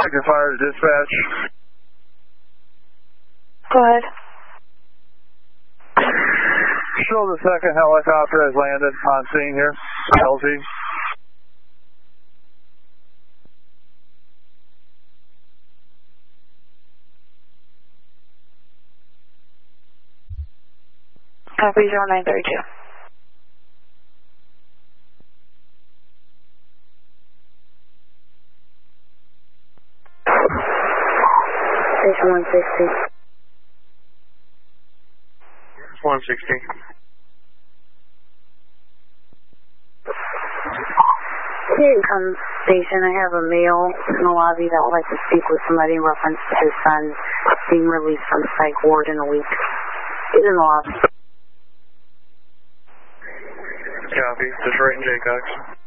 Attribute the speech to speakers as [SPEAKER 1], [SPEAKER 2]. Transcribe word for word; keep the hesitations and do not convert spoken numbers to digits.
[SPEAKER 1] Lincoln Fire to dispatch.
[SPEAKER 2] Go ahead.
[SPEAKER 1] Show the second helicopter has landed on scene here. L Z.
[SPEAKER 2] Copy zero nine thirty-two. Station one sixty.
[SPEAKER 1] one sixty.
[SPEAKER 2] Here comes station. I have a male in the lobby that would like to speak with somebody in reference to his son being released from psych ward in a week. He's in the lobby.
[SPEAKER 1] Copy. Just right in Jaycox.